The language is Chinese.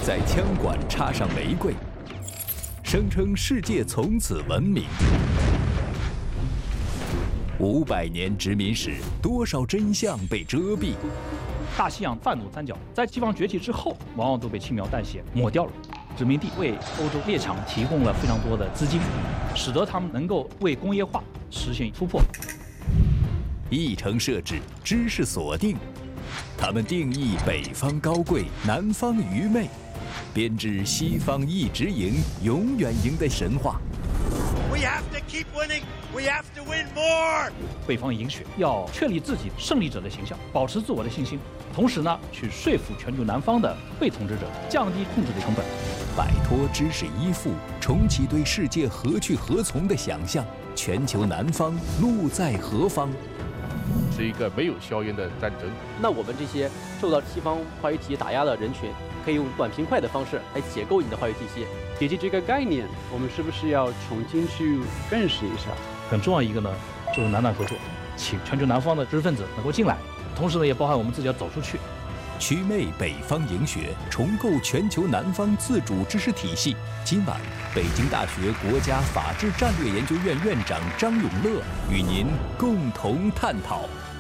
在枪管插上玫瑰，声称世界从此文明。500年殖民史，多少真相被遮蔽？ 大西洋贩奴三角在西方崛起之后，往往都被轻描淡写抹掉了。殖民地为欧洲列强提供了非常多的资金，使得他们能够为工业化实现突破。 议程设置，知识锁定，他们定义北方高贵，南方愚昧，编织西方一直赢，永远赢的神话。 We have to keep winning. We have to win more. 北方赢学要确立自己胜利者的形象，保持自我的信心，同时呢，去说服全球南方的被统治者，降低控制的成本， 摆脱知识依附，重启对世界何去何从的想象。全球南方路在何方？ 是一个没有硝烟的战争。 那我们这些受到西方话语体系打压的人群，可以用短平快的方式来解构你的话语体系。 以及这个概念，我们是不是要重新去认识一下？ 很重要一个呢，就是南南合作，请全球南方的知识分子能够进来，同时呢，也包含我们自己要走出去。 祛魅北方赢学，重构全球南方自主知识体系。今晚，北京大学国家法治战略研究院院长张永乐与您共同探讨。